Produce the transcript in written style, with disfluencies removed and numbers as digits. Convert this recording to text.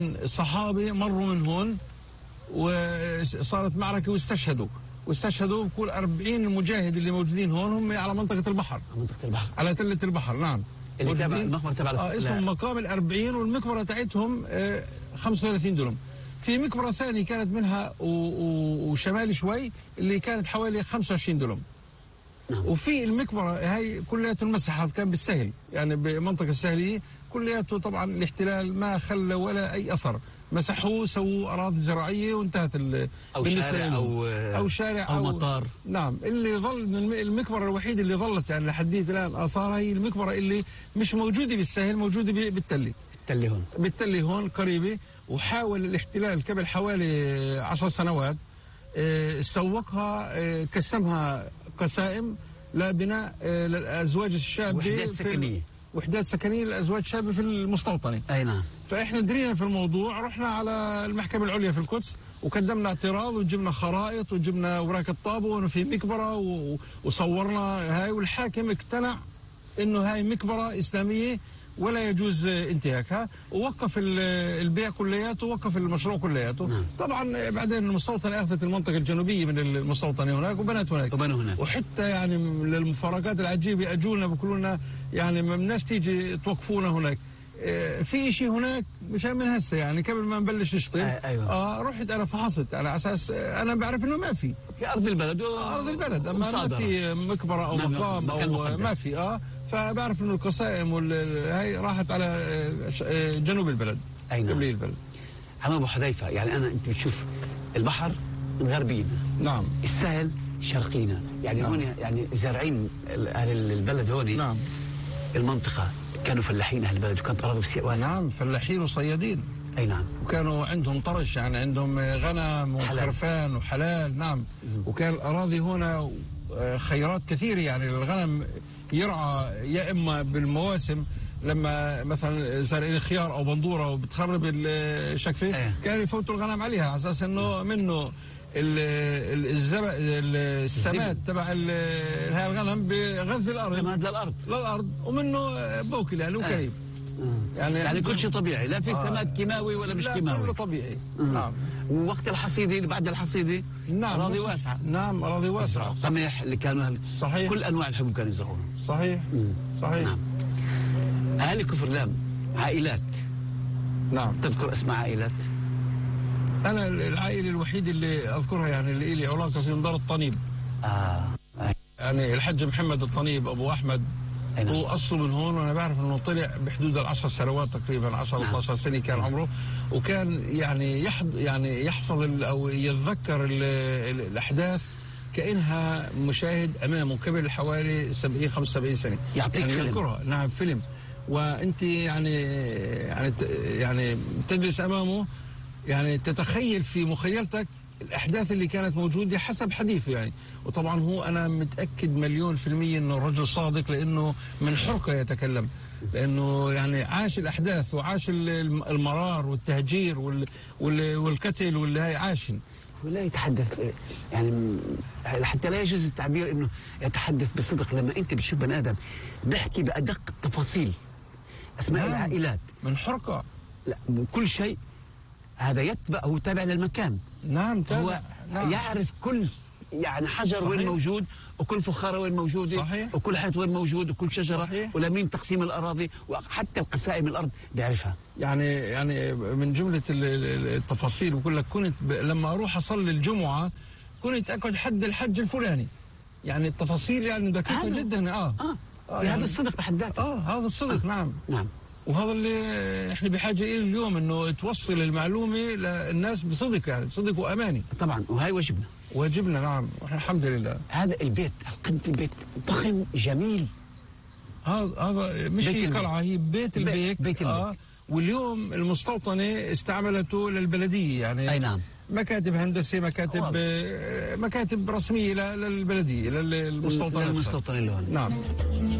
صحابي مروا من هون وصارت معركة واستشهدوا كل 40 مجاهد اللي موجودين هون هم على منطقة البحر. على تلة البحر نعم. اللي تبع المقبرة تبع اسمهم مقام ال40 والمقبرة تاعتهم 35 دولم. في مقبرة ثانية كانت منها وشمالي شوي اللي كانت حوالي 25 دولم. وفي المقبرة هاي كلياته المساحات كان بالسهل، يعني بمنطقة السهلية كلياته طبعا الاحتلال ما خلى ولا أي أثر، مسحوه سووا أراضي زراعية وانتهت أو شارع أو شارع أو مطار. نعم. اللي ظل من المقبرة الوحيدة اللي ظلت يعني لحديت الآن آثارها هي المقبرة اللي مش موجودة بالسهل، موجودة بالتلي هون قريبة. وحاول الاحتلال قبل حوالي 10 سنوات سوقها، قسمها قسائم لبناء للأزواج الشابة، وحدات سكنية للأزواج الشابة في المستوطنة. أي نعم. فإحنا درينا في الموضوع، رحنا على المحكمة العليا في القدس وقدمنا اعتراض وجبنا خرائط وجبنا وراك الطابو وإنه في مقبرة وصورنا هاي، والحاكم اقتنع إنه هاي مقبرة إسلامية ولا يجوز انتهاكها، ووقف البيع كلياته ووقف المشروع كلياته. نعم. طبعا بعدين المستوطنة أخذت المنطقة الجنوبية من المستوطنة هناك وبنت هناك. وحتى يعني للمفارقات العجيبة أجونا بيقولوا لنا يعني ما بدناش تيجي توقفونا هناك. في شيء هناك مشان من هسه يعني قبل ما نبلش نشتغل. أيوة. رحت انا فحصت على اساس انا بعرف انه ما في ارض البلد اما ما في مقبره او مقام او ما في فبعرف انه القسائم هاي راحت على جنوب البلد. قبل البلد. عم ابو حذيفه، يعني انت بتشوف البحر غربينا، نعم، السهل شرقينا، يعني نعم. هون يعني زارعين اهل البلد هون. نعم. المنطقه كانوا فلاحين اهل البلد وكانت اراضي واسعه. نعم، فلاحين وصيادين. اي نعم. وكانوا عندهم طرش، يعني عندهم غنم وخرفان وحلال. نعم. وكان الاراضي هنا خيرات كثيره، يعني الغنم يرعى يا اما بالمواسم لما مثلا زارعين خيار او بندوره وبتخرب الشكفه كانوا يفوتوا الغنم عليها على اساس انه منه السماد تبع هاي الغنم بغذي الارض، السماد للارض ومنه بوكل يعني وكريم. يعني كل شيء طبيعي، لا في سماد كيماوي ولا مش كيماوي، كله طبيعي. نعم. ووقت الحصيده بعد الحصيده نعم اراضي واسعه. نعم، اراضي واسعه. قمح اللي كانوا صحيح، كل انواع الحبوب كانوا يزرعوها. صحيح. صحيح. نعم. اهالي كفر لام عائلات. نعم. تذكر اسماء عائلات؟ انا العائله الوحيده اللي اذكرها يعني اللي لي علاقه في مدار الطنيب. يعني الحج محمد الطنيب ابو احمد. هو اصله من هون، وانا بعرف انه طلع بحدود ال10 سنوات تقريبا، 10 12 سنه كان عمره، وكان يعني يحفظ او يتذكر الاحداث كانها مشاهد امامه قبل حوالي 70 75 سنه. يعطيك يعني فيلم. يذكرها. نعم، فيلم. وانت يعني تجلس امامه، يعني تتخيل في مخيلتك الأحداث اللي كانت موجودة حسب حديثه يعني. وطبعا هو أنا متأكد 100% أنه الرجل صادق، لأنه من حرقة يتكلم، لأنه يعني عاش الأحداث وعاش المرار والتهجير والقتل واللي هاي عاشن. ولا يتحدث يعني حتى لا يجوز التعبير أنه يتحدث بصدق. لما أنت بتشوف بني آدم بيحكي بأدق التفاصيل، أسماء العائلات من حرقة، لا كل شيء هذا يتبع، هو تابع للمكان. نعم، هو يعرف كل يعني حجر. صحيح. وين موجود، وكل فخاره وين موجوده. صحيح. وكل حيط وين موجود، وكل شجره. صحيح. ولمين تقسيم الاراضي، وحتى القسائم الارض بيعرفها. يعني من جمله التفاصيل بقول لك كنت لما اروح اصلي الجمعه كنت اقعد حد الحج الفلاني، يعني التفاصيل يعني دقيقه جدا. يعني هذا الصدق بحد ذاته. هذا الصدق. نعم. وهذا اللي احنا بحاجه اليه اليوم، انه توصل المعلومه للناس بصدق، يعني بصدق واماني. طبعا، وهي واجبنا. نعم، واحنا الحمد لله. هذا البيت قيمة البيت ضخم جميل. هذا مش هي قلعه، هي بيت البيت. واليوم المستوطنه استعملته للبلديه، يعني اي نعم، مكاتب هندسيه، مكاتب رسميه للبلديه، للمستوطنه اللي هون. نعم.